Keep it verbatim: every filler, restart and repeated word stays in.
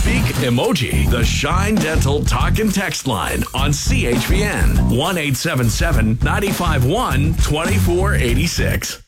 Speak emoji. The Shine Dental Talk and Text line on C H P N one eight seven seven, nine five one, two four eight six.